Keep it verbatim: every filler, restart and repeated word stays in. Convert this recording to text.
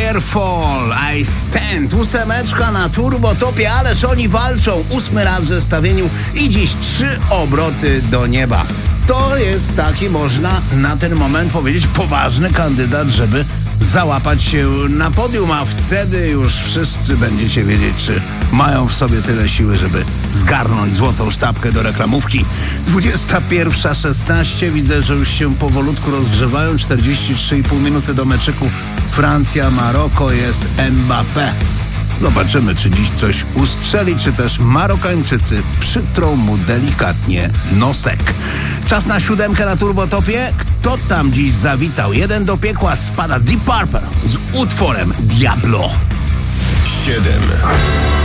Firefall, I Stand. Ósemeczka na turbotopie, ależ oni walczą. Ósmy raz w zestawieniu i dziś trzy obroty do nieba. To jest taki, można na ten moment powiedzieć, poważny kandydat, żeby załapać się na podium, a wtedy już wszyscy będziecie wiedzieć, czy mają w sobie tyle siły, żeby zgarnąć złotą sztabkę do reklamówki. dwudziesta pierwsza szesnaście, widzę, że już się powolutku rozgrzewają. czterdzieści trzy i pół minuty do meczyku Francja-Maroko, jest Mbappé. Zobaczymy, czy dziś coś ustrzeli, czy też Marokańczycy przytrą mu delikatnie nosek. Czas na siódemkę na turbotopie. Kto tam dziś zawitał? Jeden do piekła spada Deep Purple z utworem Diablo. siedem.